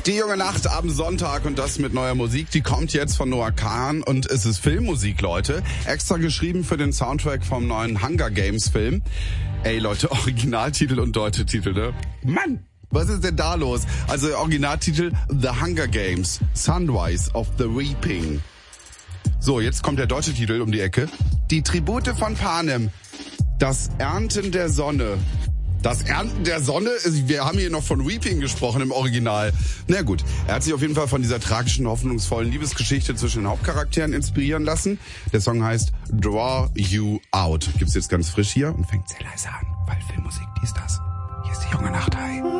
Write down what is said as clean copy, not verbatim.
Die junge Nacht am Sonntag und das mit neuer Musik, die kommt jetzt von Noah Kahan und es ist Filmmusik, Leute. Extra geschrieben für den Soundtrack vom neuen Hunger Games Film. Ey Leute, Originaltitel und deutsche Titel, ne? Mann! Was ist denn da los? Also Originaltitel The Hunger Games, Sunrise of the Reaping. So, jetzt kommt der deutsche Titel um die Ecke. Die Tribute von Panem, das Ernten der Sonne. Das Ernten der Sonne? Wir haben hier noch von Reaping gesprochen im Original. Na gut, er hat sich auf jeden Fall von dieser tragischen, hoffnungsvollen Liebesgeschichte zwischen den Hauptcharakteren inspirieren lassen. Der Song heißt Draw You Out. Gibt's jetzt ganz frisch hier und fängt sehr leise an, weil Filmmusik, dies, das. Hier ist die junge Nacht, hi.